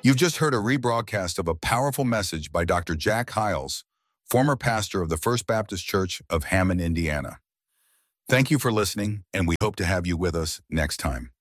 You've just heard a rebroadcast of a powerful message by Dr. Jack Hiles, former pastor of the First Baptist Church of Hammond, Indiana. Thank you for listening, and we hope to have you with us next time.